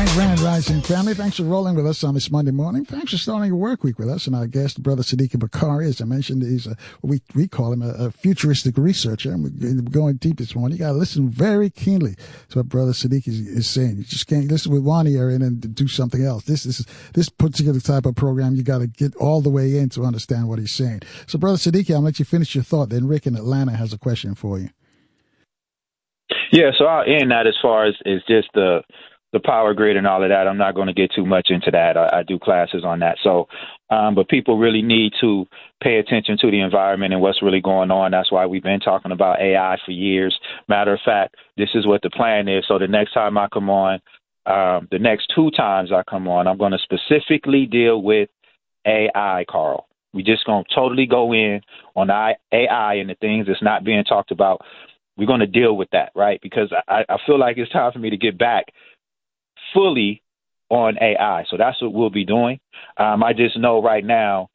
Grand Rising family, thanks for rolling with us on this Monday morning. Thanks for starting your work week with us. And our guest, Brother Siddiqui Bakari, as I mentioned, he's we call him a futuristic researcher. And we're going deep this morning. You got to listen very keenly to what Brother Siddiqui is saying. You just can't listen with one ear in and do something else. This particular type of program, you got to get all the way in to understand what he's saying. So, Brother Siddiqui, I'll let you finish your thought. Then Rick in Atlanta has a question for you. Yeah, so I'll end that as far as just the power grid and all of that. I'm not going to get too much into that. I do classes on that. So, but people really need to pay attention to the environment and what's really going on. That's why we've been talking about AI for years. Matter of fact, this is what the plan is. So the next time I come on, the next 2 times I come on, I'm going to specifically deal with AI, Carl. We just going to totally go in on AI and the things that's not being talked about. We're going to deal with that, right? Because I feel like it's time for me to get back fully on AI. So that's what we'll be doing. I just know right now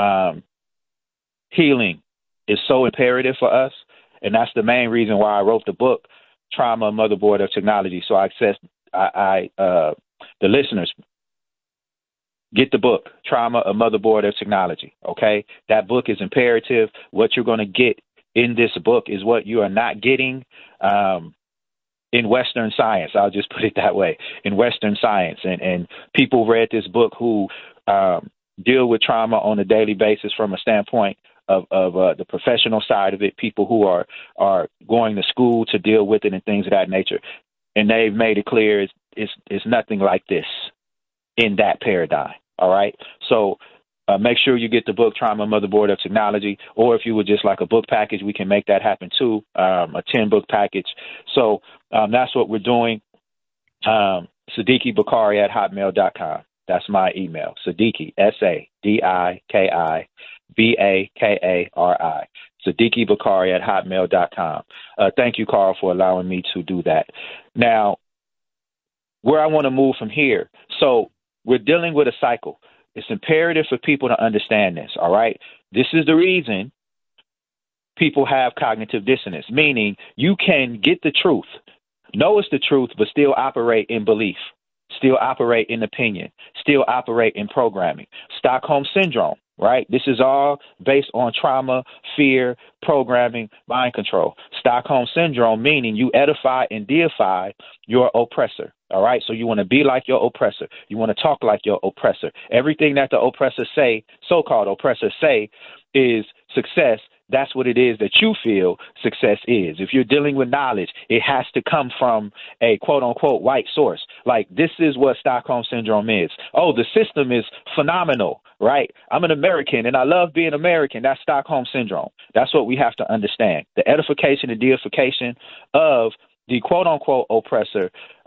healing is so imperative for us. And that's the main reason why I wrote the book, Trauma, a Motherboard of Technology. So the listeners, get the book, Trauma, a Motherboard of Technology. Okay. That book is imperative. What you're going to get in this book is what you are not getting in Western science. I'll just put it that way, in Western science. And people read this book who deal with trauma on a daily basis from a standpoint of the professional side of it, people who are going to school to deal with it and things of that nature. And they've made it clear it's nothing like this in that paradigm. All right. So make sure you get the book, Trauma, Motherboard of Technology, or if you would just like a book package, we can make that happen too, a 10-book package. So that's what we're doing. Siddiqui Bakari at hotmail.com. That's my email. Siddiqui, SADIKI BAKARI. Siddiqui Bakari at hotmail.com. Thank you, Carl, for allowing me to do that. Now, where I want to move from here. So we're dealing with a cycle. It's imperative for people to understand this, all right? This is the reason people have cognitive dissonance, meaning you can get the truth, know it's the truth, but still operate in belief, still operate in opinion, still operate in programming. Stockholm Syndrome, right? This is all based on trauma, fear, programming, mind control. Stockholm Syndrome, meaning you edify and deify your oppressor. All right. So you want to be like your oppressor. You want to talk like your oppressor. Everything that the oppressors say, so-called oppressors say, is success. That's what it is that you feel success is. If you're dealing with knowledge, it has to come from a quote unquote white source. Like, this is what Stockholm Syndrome is. Oh, the system is phenomenal, right? I'm an American and I love being American. That's Stockholm Syndrome. That's what we have to understand. The edification and deification of the quote unquote oppressor,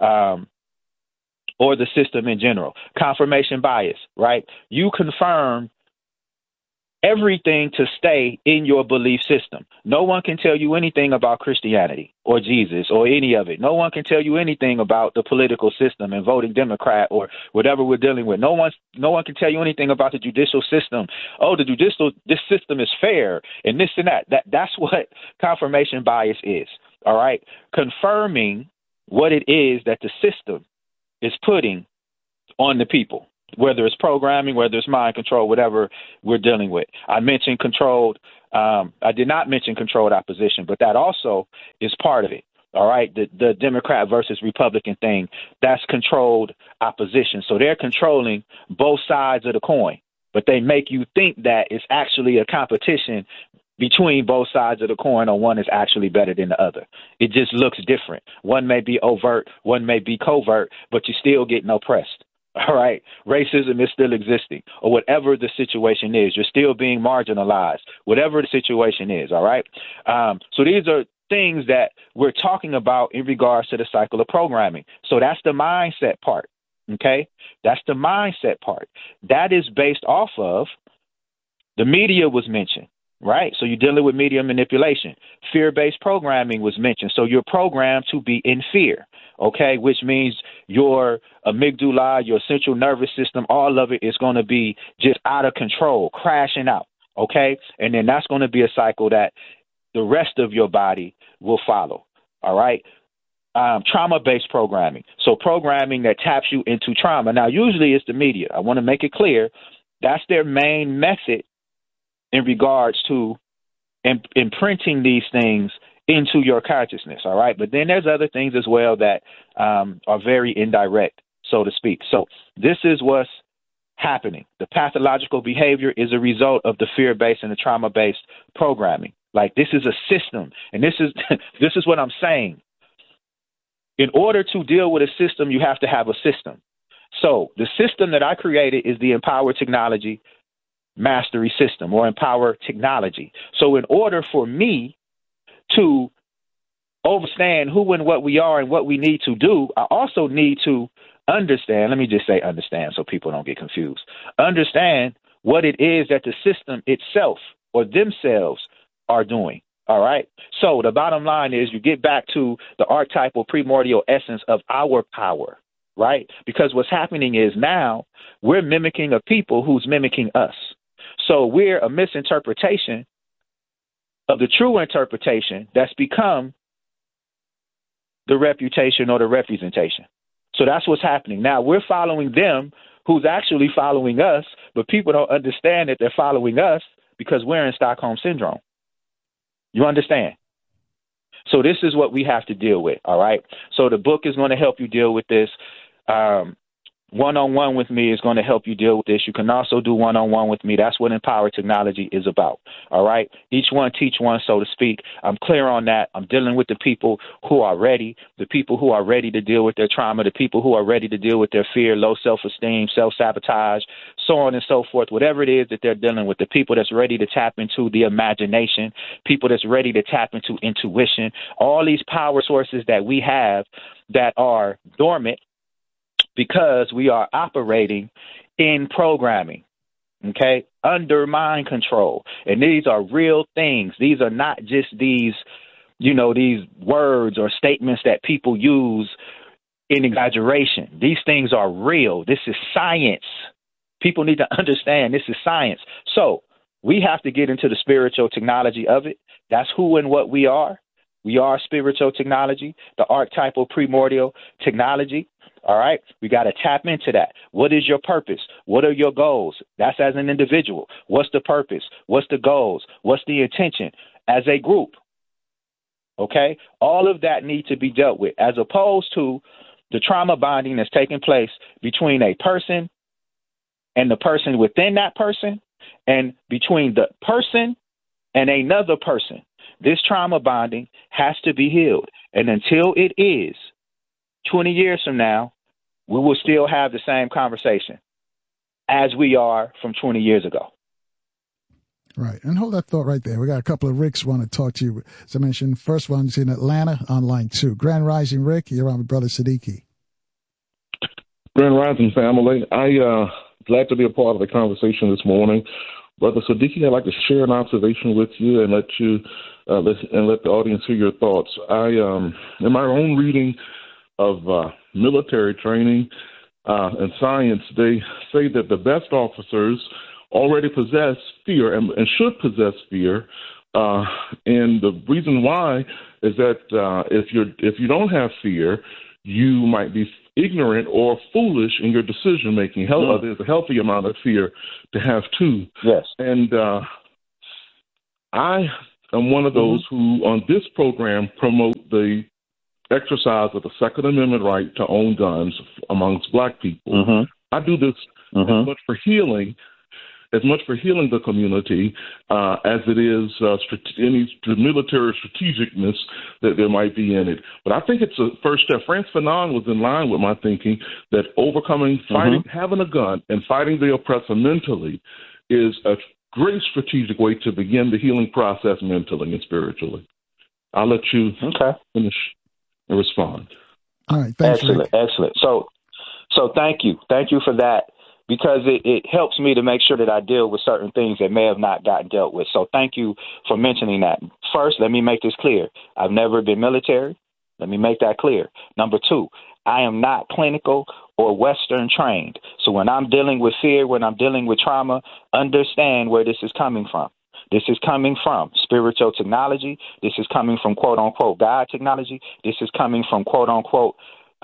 or the system in general. Confirmation bias, right? You confirm everything to stay in your belief system. No one can tell you anything about Christianity or Jesus or any of it. No one can tell you anything about the political system and voting Democrat or whatever we're dealing with. No one can tell you anything about the judicial system. Oh, this system is fair and this and that. That's what confirmation bias is. All right. Confirming what it is that the system is putting on the people, whether it's programming, whether it's mind control, whatever we're dealing with. I mentioned controlled. I did not mention controlled opposition, but that also is part of it. All right. The Democrat versus Republican thing, that's controlled opposition. So they're controlling both sides of the coin, but they make you think that it's actually a competition between both sides of the coin, or one is actually better than the other. It just looks different. One may be overt, one may be covert, but you're still getting oppressed. All right. Racism is still existing, or whatever the situation is. You're still being marginalized, whatever the situation is. All right. So these are things that we're talking about in regards to the cycle of programming. So that's the mindset part. OK, that's the mindset part that is based off of the media was mentioned. Right. So you're dealing with media manipulation. Fear-based programming was mentioned. So you're programmed to be in fear. OK, which means your amygdala, your central nervous system, all of it is going to be just out of control, crashing out. OK, and then that's going to be a cycle that the rest of your body will follow. All right. trauma-based programming. So programming that taps you into trauma. Now, usually it's the media. I want to make it clear that's their main method in regards to imprinting these things into your consciousness, all right? But then there's other things as well that are very indirect, so to speak. So this is what's happening. The pathological behavior is a result of the fear-based and the trauma-based programming. Like, this is a system, and this is this is what I'm saying. In order to deal with a system, you have to have a system. So the system that I created is the Empower Technology Mastery System, or Empower Technology. So in order for me to understand who and what we are and what we need to do, I also need to understand, let me just say understand so people don't get confused, understand what it is that the system itself or themselves are doing. All right. So the bottom line is you get back to the archetypal primordial essence of our power, right? Because what's happening is now we're mimicking a people who's mimicking us. So we're a misinterpretation of the true interpretation that's become the reputation or the representation. So that's what's happening. Now we're following them who's actually following us, but people don't understand that they're following us because we're in Stockholm Syndrome. You understand? So this is what we have to deal with, all right? So the book is going to help you deal with this. One-on-one with me is going to help you deal with this. You can also do one-on-one with me. That's what Empower Technology is about, all right? Each one teach one, so to speak. I'm clear on that. I'm dealing with the people who are ready, the people who are ready to deal with their trauma, the people who are ready to deal with their fear, low self-esteem, self-sabotage, so on and so forth, whatever it is that they're dealing with, the people that's ready to tap into the imagination, people that's ready to tap into intuition, all these power sources that we have that are dormant, because we are operating in programming, okay, under mind control. And these are real things. These are not just these words or statements that people use in exaggeration. These things are real. This is science. People need to understand this is science. So we have to get into the spiritual technology of it. That's who and what we are. We are spiritual technology, the archetypal primordial technology. All right. We got to tap into that. What is your purpose? What are your goals? That's as an individual. What's the purpose? What's the goals? What's the intention as a group? OK, all of that needs to be dealt with, as opposed to the trauma bonding that's taking place between a person and the person within that person, and between the person and another person. This trauma bonding has to be healed. And until it is, 20 years from now, we will still have the same conversation as we are from 20 years ago. Right. And hold that thought right there. We got a couple of Ricks want to talk to you. As I mentioned, first one's in Atlanta on line 2. Grand Rising, Rick. You're on with Brother Siddiqui. Grand Rising, family. Glad to be a part of the conversation this morning. Brother Siddiqui, I'd like to share an observation with you and let the audience hear your thoughts. In my own reading of military training and science, they say that the best officers already possess fear and should possess fear. And the reason why is that if you don't have fear, you might be ignorant or foolish in your decision making. There's a healthy amount of fear to have too. Yes. And I am one of those who, on this program, promote the exercise of the Second Amendment right to own guns amongst Black people. I do this as much for healing the community as it is any military strategicness that there might be in it. But I think it's a first step. Frantz Fanon was in line with my thinking that overcoming, fighting, having a gun, and fighting the oppressor mentally is a great strategic way to begin the healing process mentally and spiritually. I'll let you finish and respond. All right. Thanks, Excellent. Rick. Excellent. So thank you. Thank you for that, because it helps me to make sure that I deal with certain things that may have not gotten dealt with. So thank you for mentioning that. First, let me make this clear. I've never been military. Let me make that clear. Number 2, I am not clinical or Western trained. So when I'm dealing with fear, when I'm dealing with trauma, understand where this is coming from. This is coming from spiritual technology. This is coming from quote unquote God technology. This is coming from quote unquote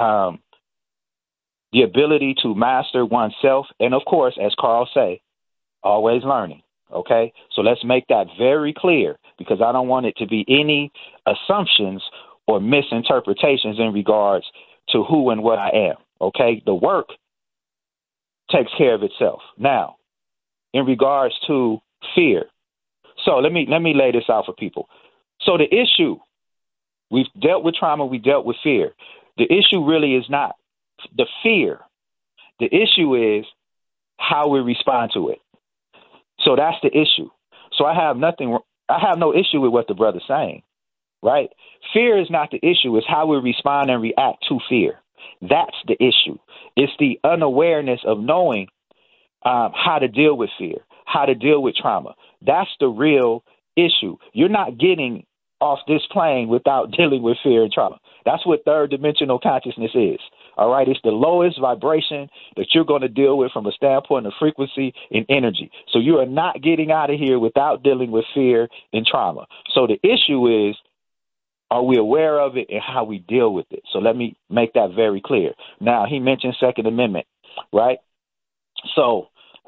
the ability to master oneself. And of course, as Carl say, always learning. Okay, so let's make that very clear, because I don't want it to be any assumptions or misinterpretations in regards to who and what I am. Okay, the work takes care of itself. Now, in regards to fear, so let me lay this out for people. So the issue, we've dealt with trauma, we dealt with fear. The issue really is not the fear. The issue is how we respond to it. So that's the issue. So I have no issue with what the brother's saying, right? Fear is not the issue. It's how we respond and react to fear. That's the issue. It's the unawareness of knowing how to deal with fear, how to deal with trauma. That's the real issue. You're not getting off this plane without dealing with fear and trauma. That's what third dimensional consciousness is. All right. It's the lowest vibration that you're going to deal with from a standpoint of frequency and energy. So you are not getting out of here without dealing with fear and trauma. So the issue is, are we aware of it and how we deal with it? So let me make that very clear. Now, he mentioned Second Amendment, right? So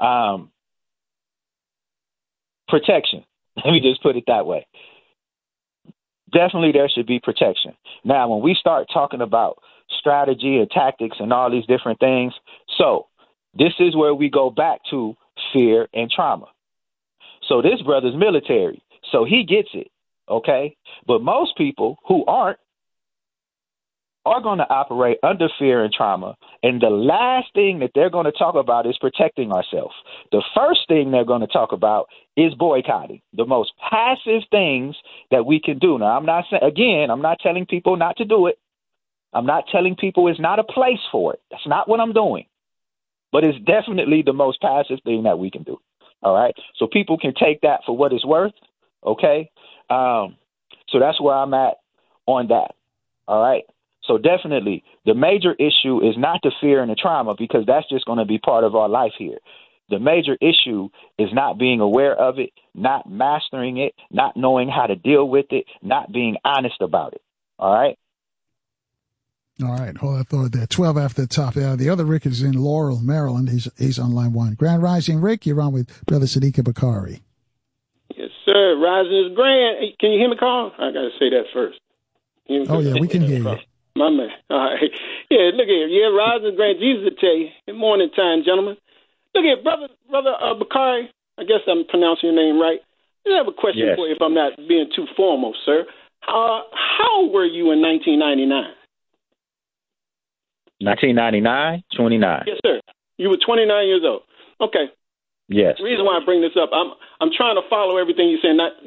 protection. Let me just put it that way. Definitely there should be protection. Now, when we start talking about strategy and tactics and all these different things, so this is where we go back to fear and trauma. So this brother's military, so he gets it, okay? But most people who aren't are going to operate under fear and trauma, and the last thing that they're going to talk about is protecting ourselves. The first thing they're going to talk about is boycotting, the most passive things that we can do. Now, I'm not telling people not to do it. I'm not telling people it's not a place for it. That's not what I'm doing. But it's definitely the most passive thing that we can do. All right? So people can take that for what it's worth, okay? So that's where I'm at on that. All right? So definitely the major issue is not the fear and the trauma, because that's just going to be part of our life here. The major issue is not being aware of it, not mastering it, not knowing how to deal with it, not being honest about it. All right? All right. Hold that thought there. 12 after the top. The other Rick is in Laurel, Maryland. He's on line one. Grand Rising Rick, you're on with Brother Sadiq Bakari. Yes, sir. Rising is grand. Hey, can you hear me, Carl? I got to say that first. Oh, yeah, we can hear you. My man. All right. Yeah, look here. Yeah, Rising is grand. Jesus will tell you. Good morning time, gentlemen. Look here, Brother Bakari. I guess I'm pronouncing your name right. I have a question for you if I'm not being too formal, sir. How old were you in 1999? 1999, 29. Yes, sir. You were 29 years old. Okay. Yes. The reason why I bring this up, I'm trying to follow everything you're saying. I'm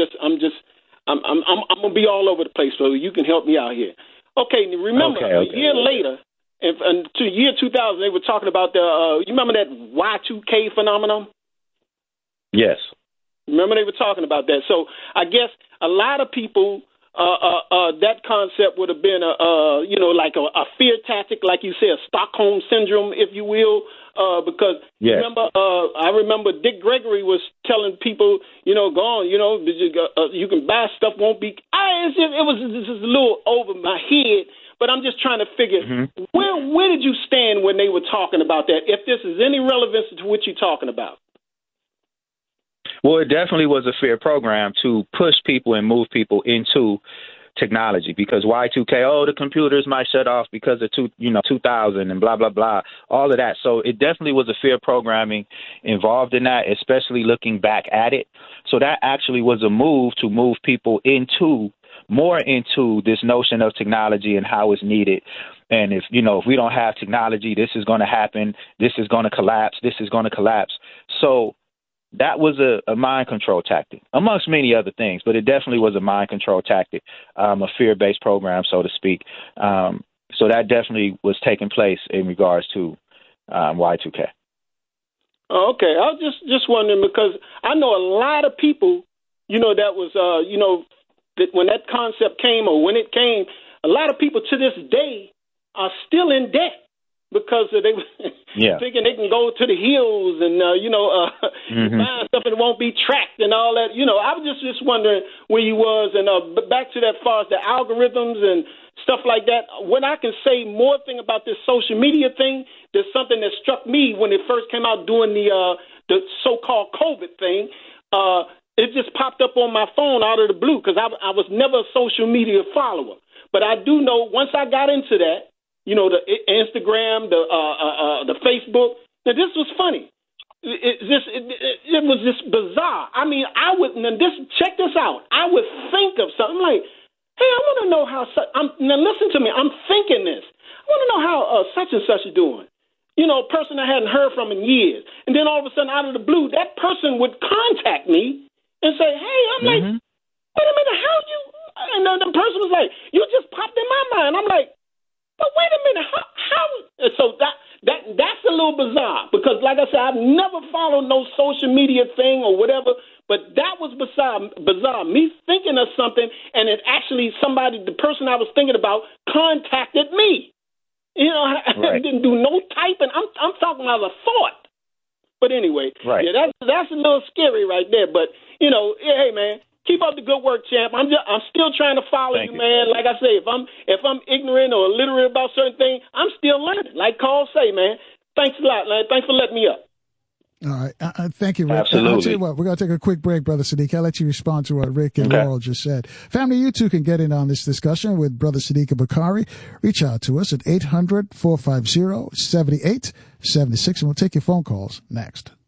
gonna be all over the place, so you can help me out here. Okay. Remember, a year later, and to year 2000, they were talking about you remember that Y2K phenomenon? Yes. Remember they were talking about that. So I guess a lot of people. That concept would have been like a fear tactic, like you said, Stockholm syndrome, if you will, because I remember Dick Gregory was telling people, go on, you can buy stuff, won't be. It was just a little over my head, but I'm just trying to figure where did you stand when they were talking about that? If this is any relevance to what you're talking about. Well, it definitely was a fair program to push people and move people into technology, because Y2K, the computers might shut off because of 2000 and blah, blah, blah, all of that. So it definitely was a fair programming involved in that, especially looking back at it. So that actually was a move to move people more into this notion of technology and how it's needed. And if we don't have technology, this is going to happen. This is going to collapse. This is going to collapse. So that was a mind control tactic, amongst many other things, but it definitely was a mind control tactic, a fear-based program, so to speak. So that definitely was taking place in regards to Y2K. Oh, okay. I was just wondering, because I know a lot of people, that was, that when that concept came or when it came, a lot of people to this day are still in debt because thinking they can go to the hills and, find stuff and it won't be tracked and all that. I was just wondering where you was. And back to that far as the algorithms and stuff like that, when I can say more thing about this social media thing, there's something that struck me when it first came out doing the so-called COVID thing. It just popped up on my phone out of the blue because I was never a social media follower. But I do know once I got into that, the Instagram, the Facebook, now this was funny. It was just bizarre. I mean, check this out. I would think of something like, hey, I want to know how now listen to me. I'm thinking this. I want to know how such and such is doing. A person I hadn't heard from in years. And then all of a sudden, out of the blue, that person would contact me and say, hey, I'm like, wait a minute, how you? And the person was like, you just popped in my mind. I'm like, but wait a minute, how? So that's a little bizarre because, like I said, I've never followed no social media thing or whatever. But that was bizarre. Me thinking of something, and it actually the person I was thinking about, contacted me. I didn't do no typing. I'm talking about a thought. But anyway, that's a little scary right there. But hey man, keep up the good work, champ. I'm still trying to follow you, man. Like I say, if I'm ignorant or illiterate about certain things, I'm still learning. Like Carl say, man. Thanks a lot, man. Thanks for letting me up. All right. Thank you, Rick. Absolutely. I'll tell you what, we're going to take a quick break, Brother Sadiq. I'll let you respond to what Rick and Laurel just said. Family, you too can get in on this discussion with Brother Sadiq Bakari. Reach out to us at 800-450-7876, and we'll take your phone calls next.